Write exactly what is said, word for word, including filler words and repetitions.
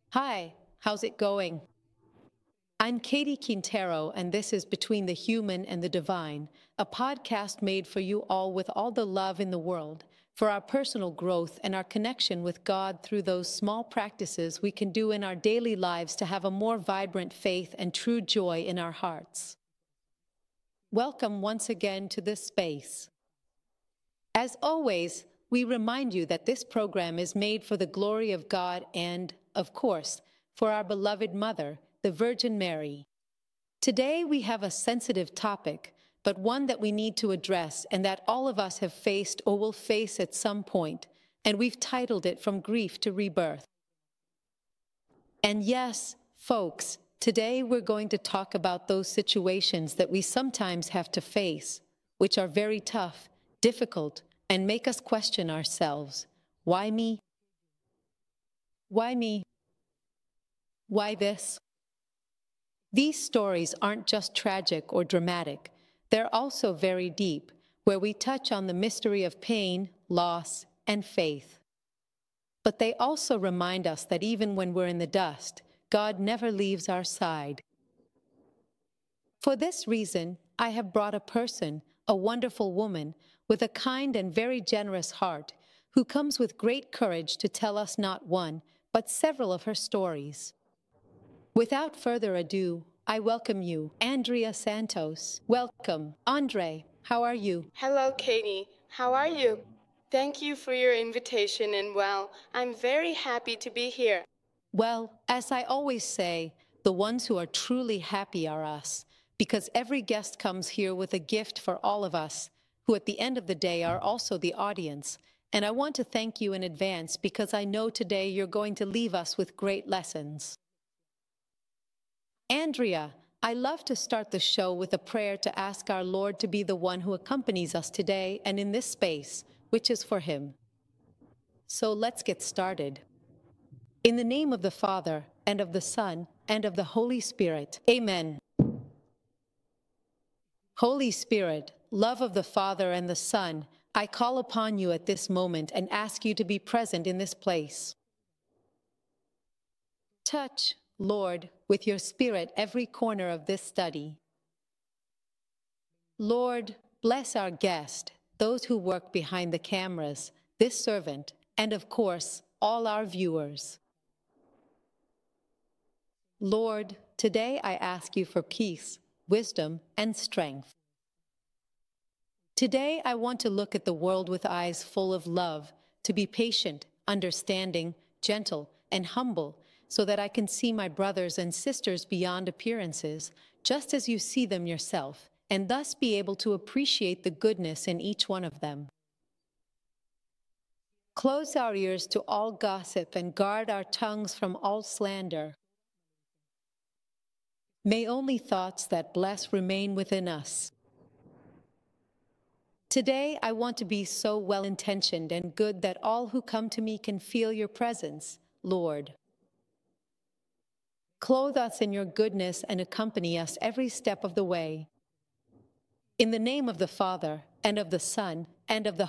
Hi, how's it going? I'm Katie Quintero, and this is Between the Human and the Divine, a podcast made for you all with all the love in the world, for our personal growth and our connection with God through those small practices we can do in our daily lives to have a more vibrant faith and true joy in our hearts. Welcome once again to this space. As always, we remind you that this program is made for the glory of God and, of course, for our beloved Mother, the Virgin Mary. Today we have a sensitive topic, but one that we need to address and that all of us have faced or will face at some point, and we've titled it From Grief to Rebirth. And yes, folks, today we're going to talk about those situations that we sometimes have to face, which are very tough, difficult, and make us question ourselves. Why me? Why me? Why this? These stories aren't just tragic or dramatic. They're also very deep, where we touch on the mystery of pain, loss, and faith. But they also remind us that even when we're in the dust, God never leaves our side. For this reason, I have brought a person, a wonderful woman, with a kind and very generous heart, who comes with great courage to tell us not one, but several of her stories. Without further ado, I welcome you, Andrea Santos. Welcome. Andre, how are you? Hello, Katie. How are you? Thank you for your invitation, and well, I'm very happy to be here. Well, as I always say, the ones who are truly happy are us, because every guest comes here with a gift for all of us, who at the end of the day are also the audience. And I want to thank you in advance because I know today you're going to leave us with great lessons. Andrea, I love to start the show with a prayer to ask our Lord to be the one who accompanies us today and in this space, which is for Him. So let's get started. In the name of the Father, and of the Son, and of the Holy Spirit. Amen. Holy Spirit, love of the Father and the Son, I call upon you at this moment and ask you to be present in this place. Touch, Lord, with your Spirit every corner of this study. Lord, bless our guest, those who work behind the cameras, this servant, and of course, all our viewers. Lord, today I ask you for peace, wisdom, and strength. Today I want to look at the world with eyes full of love, to be patient, understanding, gentle, and humble, so that I can see my brothers and sisters beyond appearances, just as you see them yourself, and thus be able to appreciate the goodness in each one of them. Close our ears to all gossip and guard our tongues from all slander. May only thoughts that bless remain within us. Today, I want to be so well-intentioned and good that all who come to me can feel your presence, Lord. Clothe us in your goodness and accompany us every step of the way. In the name of the Father, and of the Son, and of the